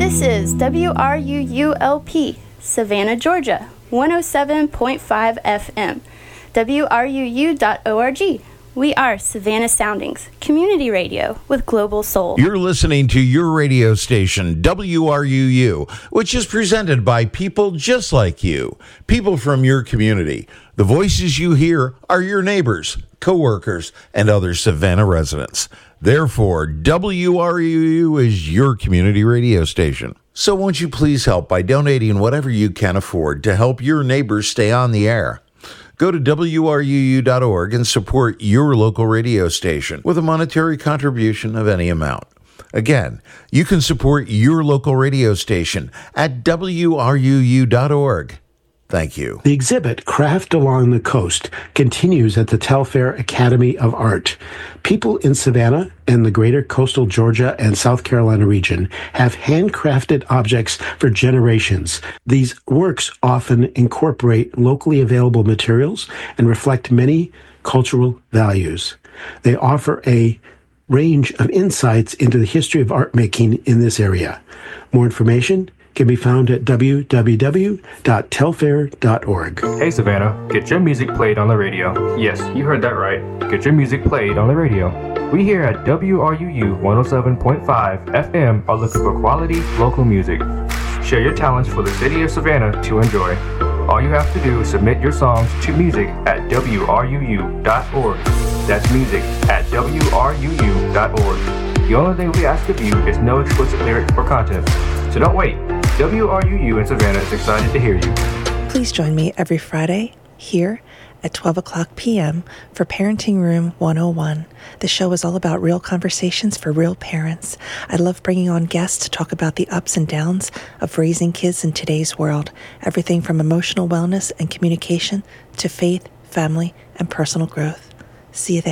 This is WRUULP, Savannah, Georgia, 107.5 FM, WRUU.org. We are Savannah Soundings, community radio with global soul. You're listening to your radio station, WRUU, which is presented by people just like you, people from your community. The voices you hear are your neighbors, coworkers, and other Savannah residents. Therefore, WRUU is your community radio station. So won't you please help by donating whatever you can afford to help your neighbors stay on the air? Go to WRUU.org and support your local radio station with a monetary contribution of any amount. Again, you can support your local radio station at WRUU.org. Thank you. The exhibit, Craft Along the Coast, continues at the Telfair Academy of Art. People in Savannah and the greater coastal Georgia and South Carolina region have handcrafted objects for generations. These works often incorporate locally available materials and reflect many cultural values. They offer a range of insights into the history of art making in this area. More information can be found at www.telfair.org. Hey Savannah, get your music played on the radio. Yes, you heard that right. Get your music played on the radio. We here at WRUU 107.5 FM are looking for quality local music. Share your talents for the city of Savannah to enjoy. All you have to do is submit your songs to music at WRUU.org. That's music at WRUU.org. The only thing we ask of you is no explicit lyrics or content. So don't wait. WRUU in Savannah is excited to hear you. Please join me every Friday here at 12 o'clock p.m. for Parenting Room 101. The show is all about real conversations for real parents. I love bringing on guests to talk about the ups and downs of raising kids in today's world. Everything from emotional wellness and communication to faith, family, and personal growth. See you there.